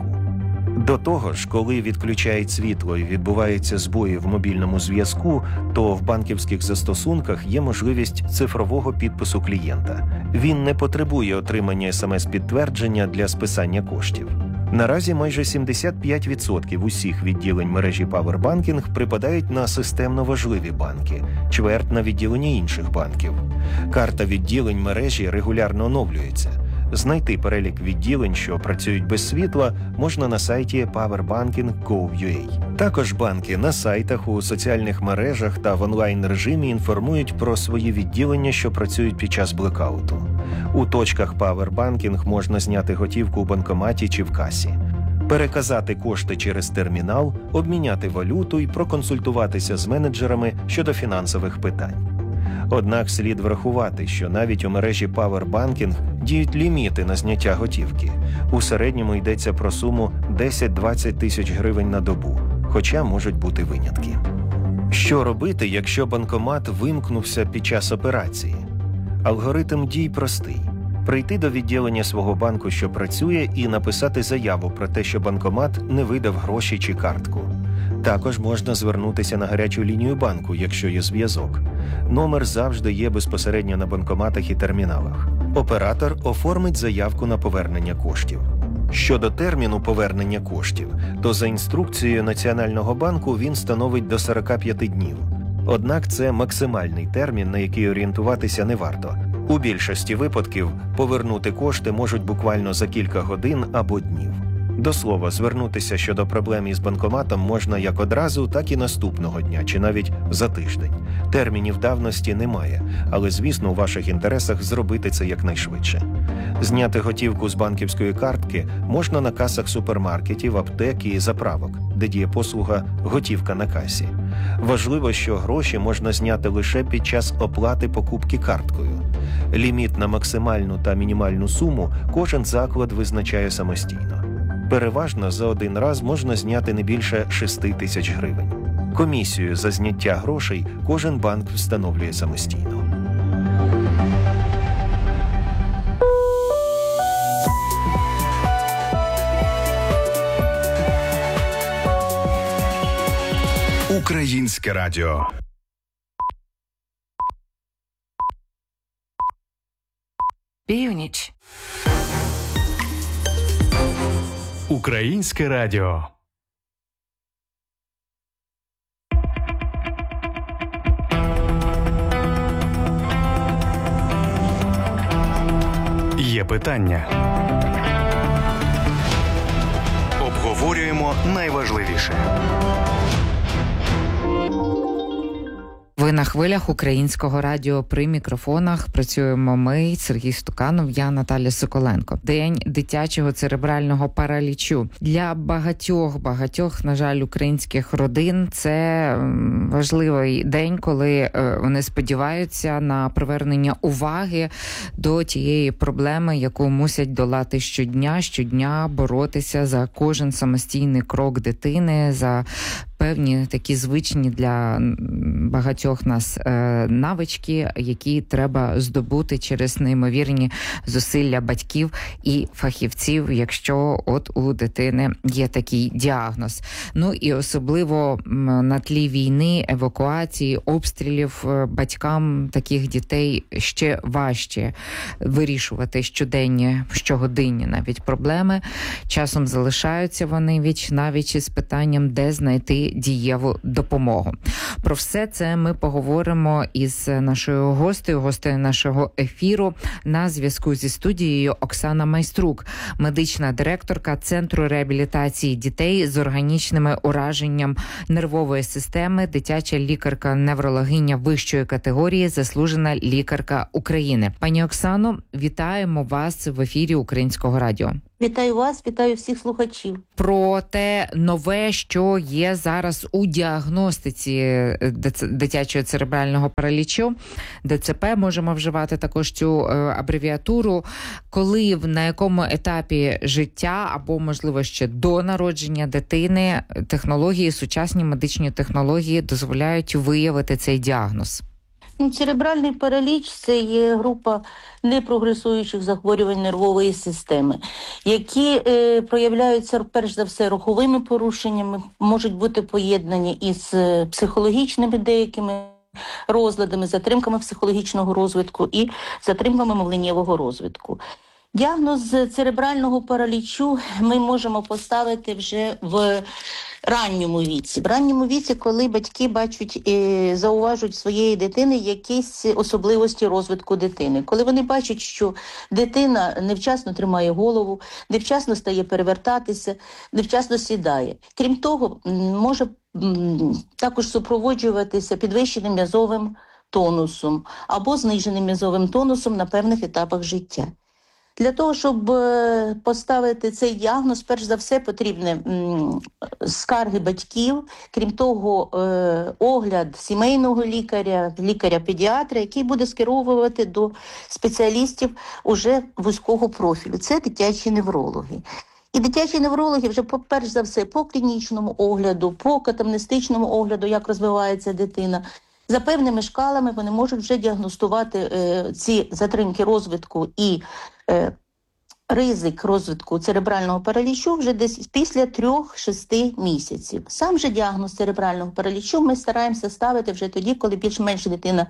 До того ж, коли відключають світло і відбуваються збої в мобільному зв'язку, то в банківських застосунках є можливість цифрового підпису клієнта. Він не потребує отримання смс-підтвердження для списання коштів. Наразі майже сімдесят п'ять відсотків усіх відділень мережі Powerbanking припадають на системно важливі банки, чверть на відділення інших банків. Карта відділень мережі регулярно оновлюється. Знайти перелік відділень, що працюють без світла, можна на сайті powerbanking крапка гов крапка ю а. Також банки на сайтах, у соціальних мережах та в онлайн-режимі інформують про свої відділення, що працюють під час блекауту. У точках Powerbanking можна зняти готівку у банкоматі чи в касі, переказати кошти через термінал, обміняти валюту і проконсультуватися з менеджерами щодо фінансових питань. Однак слід врахувати, що навіть у мережі Powerbanking діють ліміти на зняття готівки. У середньому йдеться про суму десять-двадцять тисяч гривень на добу, хоча можуть бути винятки. Що робити, якщо банкомат вимкнувся під час операції? Алгоритм дій простий. Прийти до відділення свого банку, що працює, і написати заяву про те, що банкомат не видав гроші чи картку. Також можна звернутися на гарячу лінію банку, якщо є зв'язок. Номер завжди є безпосередньо на банкоматах і терміналах. Оператор оформить заявку на повернення коштів. Щодо терміну повернення коштів, то за інструкцією Національного банку він становить до сорок п'ять днів. Однак це максимальний термін, на який орієнтуватися не варто. У більшості випадків повернути кошти можуть буквально за кілька годин або днів. До слова, звернутися щодо проблем із банкоматом можна як одразу, так і наступного дня, чи навіть за тиждень. Термінів давності немає, але, звісно, у ваших інтересах зробити це якнайшвидше. Зняти готівку з банківської картки можна на касах супермаркетів, аптек і заправок, де діє послуга «Готівка на касі». Важливо, що гроші можна зняти лише під час оплати покупки карткою. Ліміт на максимальну та мінімальну суму кожен заклад визначає самостійно. Переважно за один раз можна зняти не більше шести тисяч гривень. Комісію за зняття грошей кожен банк встановлює самостійно. Українське радіо. Північ. Українське радіо. Є питання. Обговорюємо найважливіше. В Ви на хвилях Українського радіо, при мікрофонах працюємо ми, Сергій Стуканов, я Наталя Соколенко. День дитячого церебрального паралічу. Для багатьох, багатьох, на жаль, українських родин це важливий день, коли вони сподіваються на привернення уваги до тієї проблеми, яку мусять долати щодня, щодня боротися за кожен самостійний крок дитини, за певні такі звичні для багатьох нас е, навички, які треба здобути через неймовірні зусилля батьків і фахівців, якщо от у дитини є такий діагноз. Ну і особливо на тлі війни, евакуації, обстрілів батькам таких дітей ще важче вирішувати щоденні, щогодинні навіть проблеми. Часом залишаються вони віч навіч із питанням, де знайти дієву допомогу. Про все це ми поговоримо із нашою гостею, гостею нашого ефіру. На зв'язку зі студією Оксана Майструк, медична директорка Центру реабілітації дітей з органічними ураженням нервової системи, дитяча лікарка-неврологиня вищої категорії, заслужена лікарка України. Пані Оксано, вітаємо вас в ефірі Українського радіо. Вітаю вас, вітаю всіх слухачів. Про те нове, що є зараз у діагностиці дитячого церебрального паралічу, ДЦП, можемо вживати також цю абревіатуру, коли, на якому етапі життя або, можливо, ще до народження дитини технології, сучасні медичні технології дозволяють виявити цей діагноз. Ну, церебральний параліч – це є група непрогресуючих захворювань нервової системи, які е, проявляються, перш за все, руховими порушеннями, можуть бути поєднані із психологічними деякими розладами, затримками психологічного розвитку і затримками мовленнєвого розвитку. Діагноз церебрального паралічу ми можемо поставити вже в ранньому віці. В ранньому віці, коли батьки бачать і зауважують своєї дитини якісь особливості розвитку дитини. Коли вони бачать, що дитина невчасно тримає голову, невчасно стає перевертатися, невчасно сідає. Крім того, може також супроводжуватися підвищеним м'язовим тонусом або зниженим м'язовим тонусом на певних етапах життя. Для того, щоб поставити цей діагноз, перш за все, потрібні скарги батьків, крім того, огляд сімейного лікаря, лікаря-педіатра, який буде скеровувати до спеціалістів уже вузького профілю. Це дитячі неврологи. І дитячі неврологи вже, перш за все, по клінічному огляду, по катамнестичному огляду, як розвивається дитина, за певними шкалами вони можуть вже діагностувати е, ці затримки розвитку і е, ризик розвитку церебрального паралічу вже десь після трьох-шести місяців. Сам же діагноз церебрального паралічу ми стараємося ставити вже тоді, коли більш-менш дитина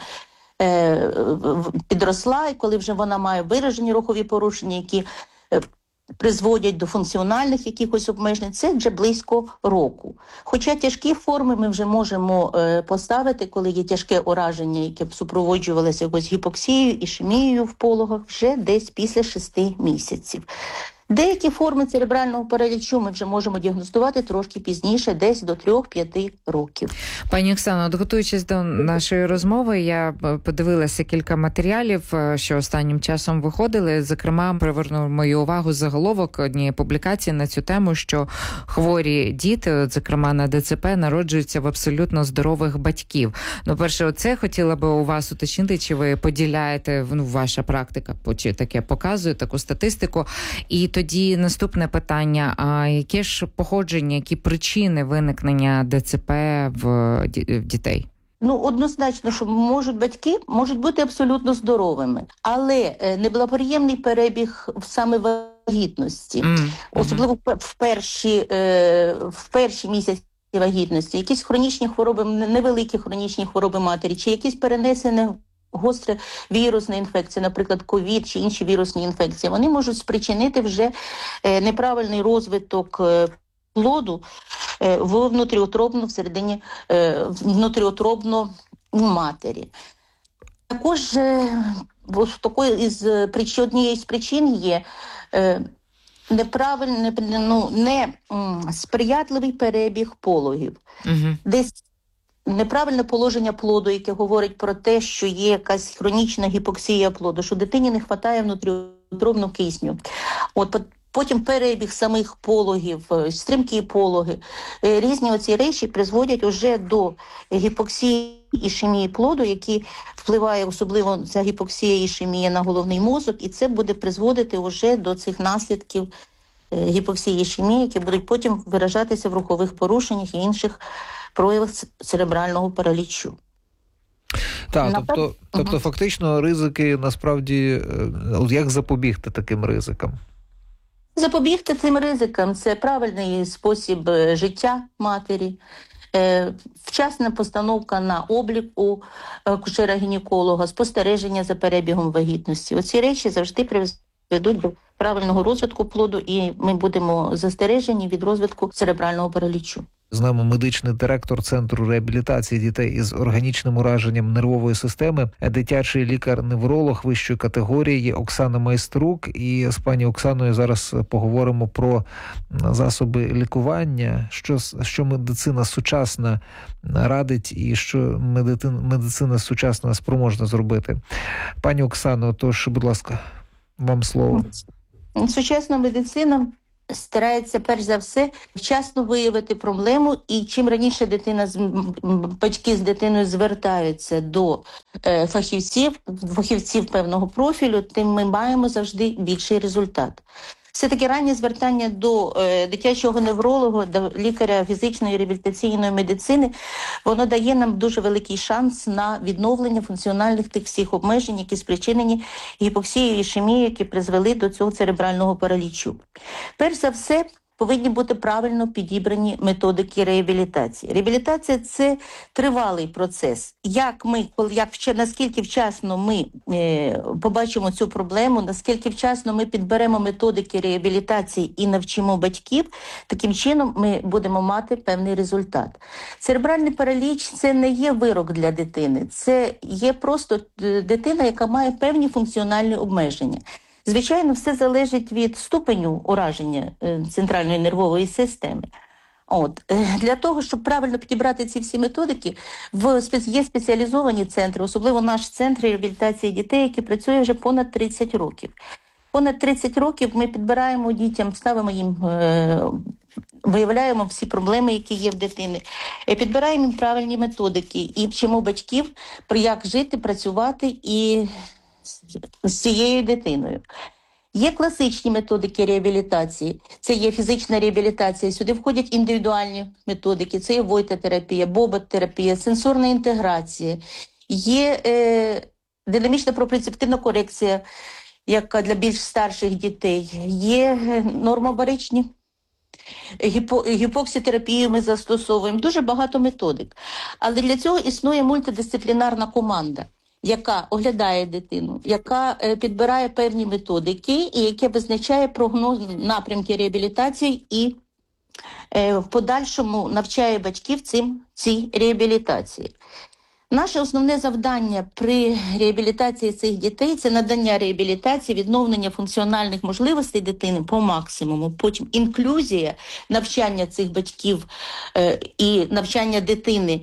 е, підросла і коли вже вона має виражені рухові порушення, які е, призводять до функціональних якихось обмежень, це вже близько року. Хоча тяжкі форми ми вже можемо е, поставити, коли є тяжке ураження, яке б супроводжувалося якось гіпоксією, ішемією в пологах, вже десь після шести місяців. Деякі форми церебрального паралічу ми вже можемо діагностувати трошки пізніше, десь до трьох-п'яти років. Пані Оксано, готуючись до нашої розмови, я подивилася кілька матеріалів, що останнім часом виходили. Зокрема, привернув мою увагу заголовок однієї публікації на цю тему, що хворі діти, от, зокрема на ДЦП, народжуються в абсолютно здорових батьків. Ну, перше, оце хотіла би у вас уточнити, чи ви поділяєте, ну, ваша практика, чи таке показує, таку статистику. І тоді наступне питання, а яке ж походження, які причини виникнення ДЦП в, в дітей? Ну, однозначно, що можуть батьки можуть бути абсолютно здоровими, але неблагоприємний перебіг саме вагітності, mm-hmm. особливо в перші, в перші місяці вагітності, якісь хронічні хвороби, невеликі хронічні хвороби матері, чи якісь перенесені гостра вірусна інфекція, наприклад, ковід чи інші вірусні інфекції, вони можуть спричинити вже неправильний розвиток плоду в внутріутробно, всередині внутріутробно матері. Також такою із причин, однією з причин є неправильний, ну, не сприятливий перебіг пологів. Угу. Десь неправильне положення плоду, яке говорить про те, що є якась хронічна гіпоксія плоду, що дитині не вистачає внутріутробного кисню. От потім перебіг самих пологів, стрімкі пологи. Різні оці речі призводять уже до гіпоксії і ішемії плоду, які впливає особливо ця гіпоксія і ішемія на головний мозок, і це буде призводити уже до цих наслідків гіпоксії і ішемії, які будуть потім виражатися в рухових порушеннях і інших проявах церебрального паралічу. Так, тобто, тобто фактично ризики насправді, як запобігти таким ризикам? Запобігти цим ризикам – це правильний спосіб життя матері, вчасна постановка на облік у акушера-гінеколога, спостереження за перебігом вагітності. Оці речі завжди приведуть до правильного розвитку плоду, і ми будемо застережені від розвитку церебрального паралічу. З нами медичний директор Центру реабілітації дітей із органічним ураженням нервової системи, дитячий лікар-невролог вищої категорії Оксана Майструк. І з пані Оксаною зараз поговоримо про засоби лікування, що, що медицина сучасна радить і що медицина, медицина сучасна спроможна зробити. Пані Оксано, тож, будь ласка, вам слово. Сучасна медицина старається, перш за все, вчасно виявити проблему, і чим раніше дитина, батьки з дитиною звертаються до е, фахівців, фахівців певного профілю, тим ми маємо завжди більший результат. Все-таки раннє звертання до е, дитячого невролога, до лікаря фізичної і реабілітаційної медицини, воно дає нам дуже великий шанс на відновлення функціональних тих всіх обмежень, які спричинені гіпоксією і ішемією, які призвели до цього церебрального паралічу. Перш за все, повинні бути правильно підібрані методики реабілітації. Реабілітація – це тривалий процес. Як ми, як, наскільки вчасно ми е, побачимо цю проблему, наскільки вчасно ми підберемо методики реабілітації і навчимо батьків, таким чином ми будемо мати певний результат. Церебральний параліч – це не є вирок для дитини, це є просто дитина, яка має певні функціональні обмеження. Звичайно, все залежить від ступеню ураження центральної нервової системи. От. Для того, щоб правильно підібрати ці всі методики, в, є спеціалізовані центри, особливо наш центр реабілітації дітей, який працює вже понад тридцять років. Понад тридцять років ми підбираємо дітям, ставимо їм, е, виявляємо всі проблеми, які є в дитини, підбираємо їм правильні методики і вчимо батьків, як жити, працювати і з цією дитиною. Є класичні методики реабілітації, це є фізична реабілітація, сюди входять індивідуальні методики, це є войта-терапія, бобот-терапія, сенсорна інтеграція, є е, динамічна пропрецептивна корекція, яка для більш старших дітей, є нормобаричні, гіпо, гіпоксітерапію ми застосовуємо, дуже багато методик. Але для цього існує мультидисциплінарна команда, яка оглядає дитину, яка е, підбирає певні методики і яка визначає прогноз напрямки реабілітації і е, в подальшому навчає батьків цим, цій реабілітації. Наше основне завдання при реабілітації цих дітей – це надання реабілітації, відновлення функціональних можливостей дитини по максимуму, потім інклюзія, навчання цих батьків е, і навчання дитини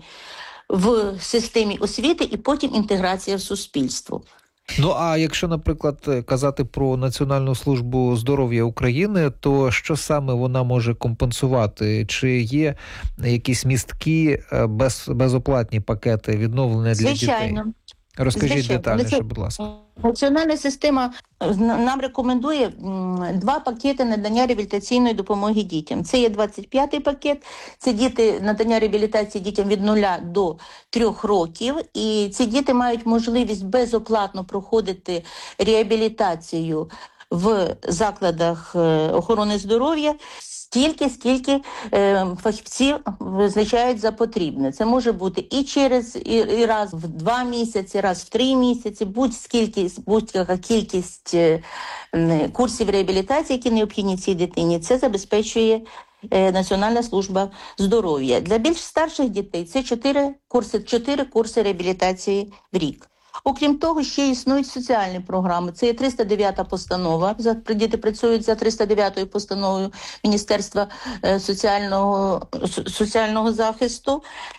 в системі освіти і потім інтеграція в суспільство. Ну, а якщо, наприклад, казати про Національну службу здоров'я України, то що саме вона може компенсувати? Чи є якісь місткі без, безоплатні пакети відновлення для Звичайно. дітей? Розкажіть Звичайно. детальніше, будь ласка. Національна система нам рекомендує два пакети надання реабілітаційної допомоги дітям. Це є двадцять п'ятий пакет, це діти, надання реабілітації дітям від нуля до трьох років, і ці діти мають можливість безоплатно проходити реабілітацію в закладах охорони здоров'я стільки, скільки е, фахівці визначають за потрібне. Це може бути і через і, і раз в два місяці, раз в три місяці, будь-скільки, будь-яка кількість е, курсів реабілітації, які необхідні цій дитині, це забезпечує е, Національна служба здоров'я. Для більш старших дітей це чотири курси, чотири курси реабілітації в рік. Окрім того, ще існують соціальні програми. Це є триста дев'ята постанова. Діти працюють за триста дев'ятою постановою Міністерства соціального, соціального захисту.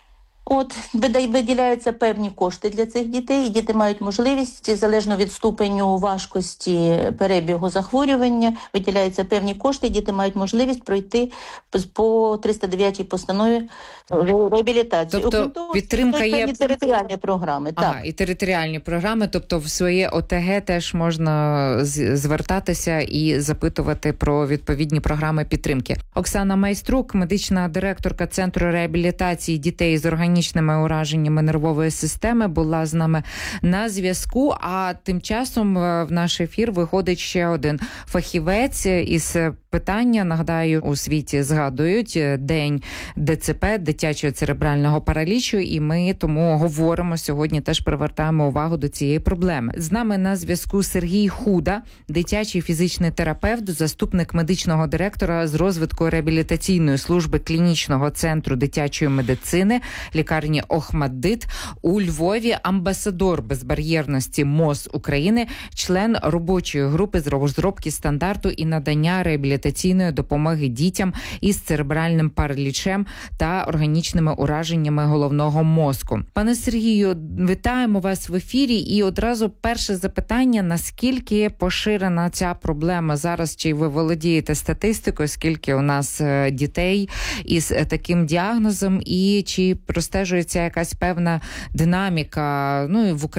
От виділяються певні кошти для цих дітей, і діти мають можливість, залежно від ступеню важкості перебігу захворювання, виділяються певні кошти, і діти мають можливість пройти по триста дев'ятій постанові реабілітації. Тобто того, підтримка є територіальні програми. Ага, так. І територіальні програми, тобто в своє ОТГ теж можна звертатися і запитувати про відповідні програми підтримки. Оксана Майструк, медична директорка Центру реабілітації дітей з органічними ураженнями нервової системи, була з нами на зв'язку, а тим часом в наш ефір виходить ще один фахівець із питання. Нагадаю, у світі згадують День ДЦП, дитячого церебрального паралічу, і ми тому говоримо сьогодні, теж привертаємо увагу до цієї проблеми. З нами на зв'язку Сергій Худа, дитячий фізичний терапевт, заступник медичного директора з розвитку реабілітаційної служби клінічного центру дитячої медицини лікарні Охмаддит у Львові, амбасадор безбар'єрності МОЗ України, член робочої групи з розробки стандарту і надання реабілітаційної допомоги дітям із церебральним паралічем та органічними ураженнями головного мозку. Пане Сергію, вітаємо вас в ефірі. І одразу перше запитання: наскільки поширена ця проблема зараз? Чи ви володієте статистикою, скільки у нас дітей із таким діагнозом, і чи простежується якась певна динаміка, ну і в Україні